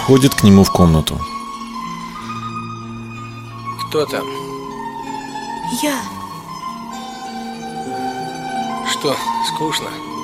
входит к нему в комнату. Кто там? Я. Что, скучно?